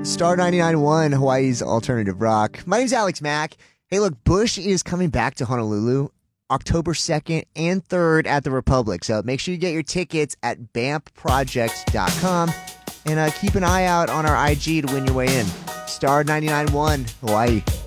Star 99.1, Hawaii's alternative rock. My name's Alex Mack. Hey, look, Bush is coming back to Honolulu October 2nd and 3rd at the Republic. So make sure you get your tickets at BAMPproject.com and keep an eye out on our IG to win your way in. Star 99.1, Hawaii.